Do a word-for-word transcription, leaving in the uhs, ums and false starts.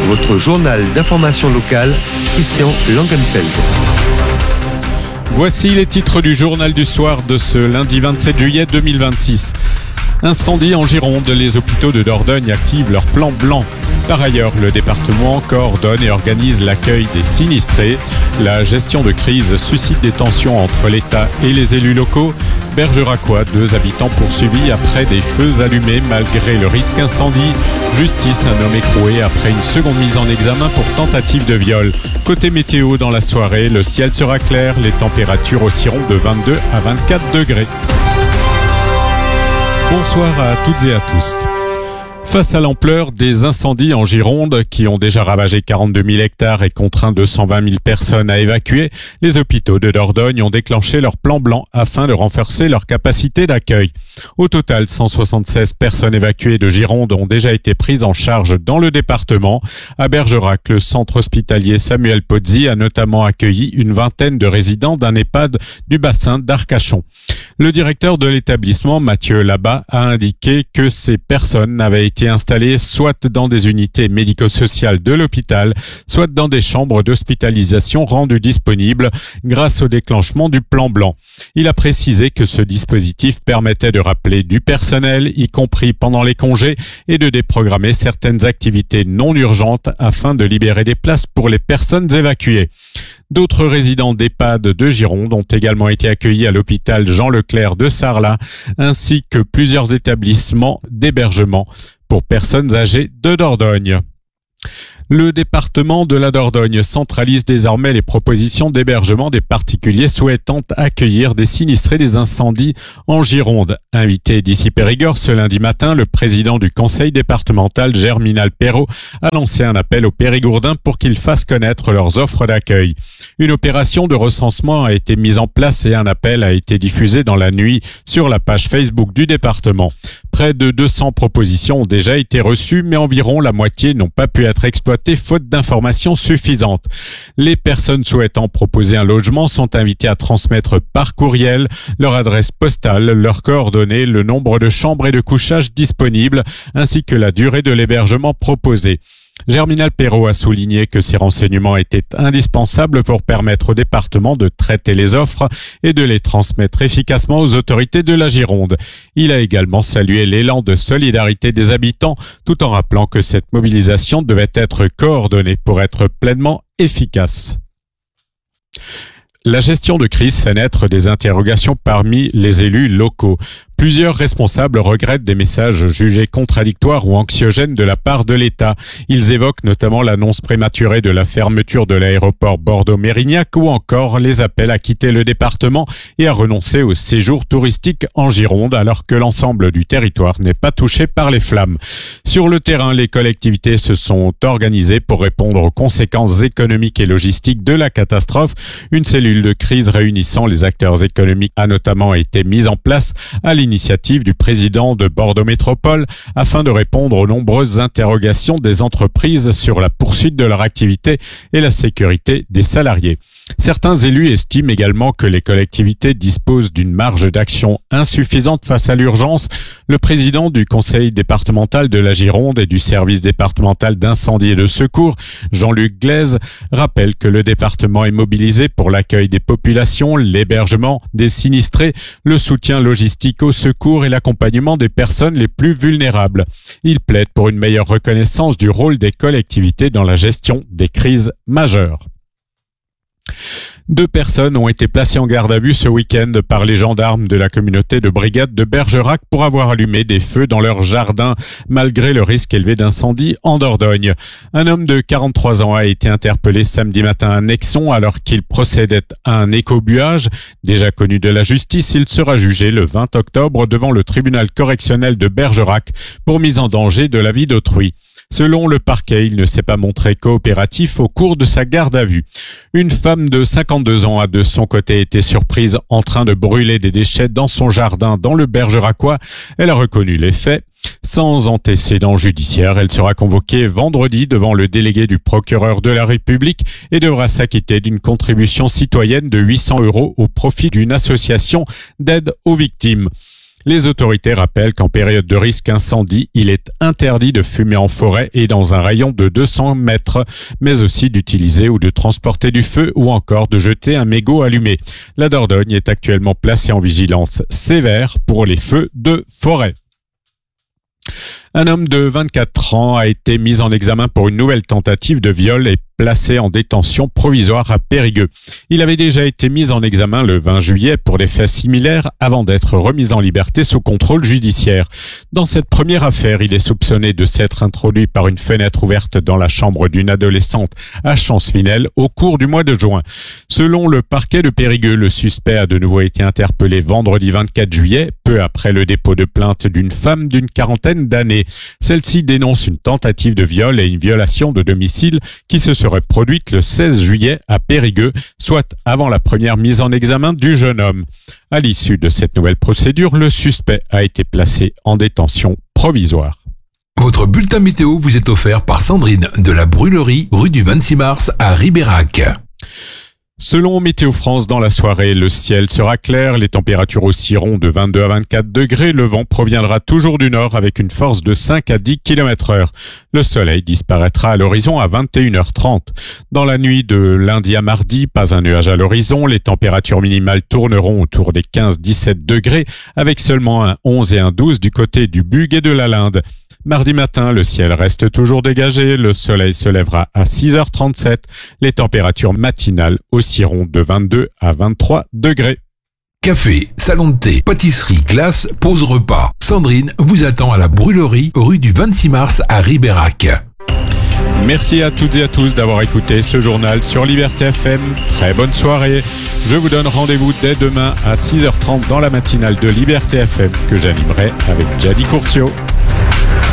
votre journal d'information locale, Christian Langenfeld. Voici les titres du journal du soir de ce lundi vingt-sept juillet deux mille vingt-six. Incendie en Gironde, les hôpitaux de Dordogne activent leur plan blanc. Par ailleurs, le département coordonne et organise l'accueil des sinistrés. La gestion de crise suscite des tensions entre l'État et les élus locaux. Bergeracois, deux habitants poursuivis après des feux allumés malgré le risque incendie. Justice, un homme écroué après une seconde mise en examen pour tentative de viol. Côté météo, dans la soirée, le ciel sera clair, les températures oscilleront de vingt-deux à vingt-quatre degrés. Bonsoir à toutes et à tous. Face à l'ampleur des incendies en Gironde, qui ont déjà ravagé quarante-deux mille hectares et contraint deux cent vingt mille personnes à évacuer, les hôpitaux de Dordogne ont déclenché leur plan blanc afin de renforcer leur capacité d'accueil. Au total, cent soixante-seize personnes évacuées de Gironde ont déjà été prises en charge dans le département. À Bergerac, le centre hospitalier Samuel Pozzi a notamment accueilli une vingtaine de résidents d'un EHPAD du bassin d'Arcachon. Le directeur de l'établissement, Mathieu Labat, a indiqué que ces personnes n'avaient été installées soit dans des unités médico-sociales de l'hôpital, soit dans des chambres d'hospitalisation rendues disponibles grâce au déclenchement du plan blanc. Il a précisé que ce dispositif permettait de rappeler du personnel, y compris pendant les congés, et de déprogrammer certaines activités non urgentes afin de libérer des places pour les personnes évacuées. D'autres résidents d'EHPAD de Gironde ont également été accueillis à l'hôpital Jean Leclerc de Sarlat, ainsi que plusieurs établissements d'hébergement pour personnes âgées de Dordogne. Le département de la Dordogne centralise désormais les propositions d'hébergement des particuliers souhaitant accueillir des sinistrés des incendies en Gironde. Invité d'ici Périgord ce lundi matin, le président du conseil départemental, Germinal Perrault, a lancé un appel aux Périgourdins pour qu'ils fassent connaître leurs offres d'accueil. Une opération de recensement a été mise en place et un appel a été diffusé dans la nuit sur la page Facebook du département. Près de deux cents propositions ont déjà été reçues, mais environ la moitié n'ont pas pu être exploitées faute d'informations suffisantes. Les personnes souhaitant proposer un logement sont invitées à transmettre par courriel leur adresse postale, leurs coordonnées, le nombre de chambres et de couchages disponibles, ainsi que la durée de l'hébergement proposé. Germinal Perrault a souligné que ces renseignements étaient indispensables pour permettre au département de traiter les offres et de les transmettre efficacement aux autorités de la Gironde. Il a également salué l'élan de solidarité des habitants, tout en rappelant que cette mobilisation devait être coordonnée pour être pleinement efficace. La gestion de crise fait naître des interrogations parmi les élus locaux. Plusieurs responsables regrettent des messages jugés contradictoires ou anxiogènes de la part de l'État. Ils évoquent notamment l'annonce prématurée de la fermeture de l'aéroport Bordeaux-Mérignac ou encore les appels à quitter le département et à renoncer au séjour touristique en Gironde alors que l'ensemble du territoire n'est pas touché par les flammes. Sur le terrain, les collectivités se sont organisées pour répondre aux conséquences économiques et logistiques de la catastrophe. Une cellule de crise réunissant les acteurs économiques a notamment été mise en place à l'initiative Initiative du président de Bordeaux Métropole afin de répondre aux nombreuses interrogations des entreprises sur la poursuite de leur activité et la sécurité des salariés. Certains élus estiment également que les collectivités disposent d'une marge d'action insuffisante face à l'urgence. Le président du conseil départemental de la Gironde et du service départemental d'incendie et de secours, Jean-Luc Glaise, rappelle que le département est mobilisé pour l'accueil des populations, l'hébergement des sinistrés, le soutien logistique au secours et l'accompagnement des personnes les plus vulnérables. Il plaide pour une meilleure reconnaissance du rôle des collectivités dans la gestion des crises majeures. Deux personnes ont été placées en garde à vue ce week-end par les gendarmes de la communauté de brigade de Bergerac pour avoir allumé des feux dans leur jardin, malgré le risque élevé d'incendie en Dordogne. Un homme de quarante-trois ans a été interpellé samedi matin à Nexon alors qu'il procédait à un écobuage. Déjà connu de la justice, il sera jugé le vingt octobre devant le tribunal correctionnel de Bergerac pour mise en danger de la vie d'autrui. Selon le parquet, il ne s'est pas montré coopératif au cours de sa garde à vue. Une femme de cinquante-deux ans a de son côté été surprise en train de brûler des déchets dans son jardin dans le Bergeracois. Elle a reconnu les faits. Sans antécédent judiciaire, elle sera convoquée vendredi devant le délégué du procureur de la République et devra s'acquitter d'une contribution citoyenne de huit cents euros au profit d'une association d'aide aux victimes. Les autorités rappellent qu'en période de risque incendie, il est interdit de fumer en forêt et dans un rayon de deux cents mètres, mais aussi d'utiliser ou de transporter du feu ou encore de jeter un mégot allumé. La Dordogne est actuellement placée en vigilance sévère pour les feux de forêt. Un homme de vingt-quatre ans a été mis en examen pour une nouvelle tentative de viol et placé en détention provisoire à Périgueux. Il avait déjà été mis en examen le vingt juillet pour des faits similaires avant d'être remis en liberté sous contrôle judiciaire. Dans cette première affaire, il est soupçonné de s'être introduit par une fenêtre ouverte dans la chambre d'une adolescente à Champsfinel au cours du mois de juin. Selon le parquet de Périgueux, le suspect a de nouveau été interpellé vendredi vingt-quatre juillet, peu après le dépôt de plainte d'une femme d'une quarantaine d'années. Celle-ci dénonce une tentative de viol et une violation de domicile qui se serait produite le seize juillet à Périgueux, soit avant la première mise en examen du jeune homme. À l'issue de cette nouvelle procédure, le suspect a été placé en détention provisoire. Votre bulletin météo vous est offert par Sandrine de la Brûlerie, rue du vingt-six mars à Ribérac. Selon Météo France, dans la soirée, le ciel sera clair, les températures oscilleront de vingt-deux à vingt-quatre degrés, le vent proviendra toujours du nord avec une force de cinq à dix kilomètres heure. Le soleil disparaîtra à l'horizon à vingt et une heures trente. Dans la nuit de lundi à mardi, pas un nuage à l'horizon, les températures minimales tourneront autour des quinze à dix-sept degrés, avec seulement un onze et un douze du côté du Bug et de la Linde. Mardi matin, le ciel reste toujours dégagé, le soleil se lèvera à six heures trente-sept, les températures matinales oscilleront de vingt-deux à vingt-trois degrés. Café, salon de thé, pâtisserie, glace, pause repas. Sandrine vous attend à la Brûlerie, rue du vingt-six mars à Ribérac. Merci à toutes et à tous d'avoir écouté ce journal sur Liberté F M. Très bonne soirée. Je vous donne rendez-vous dès demain à six heures trente dans la matinale de Liberté F M que j'animerai avec Jadi Courtiot.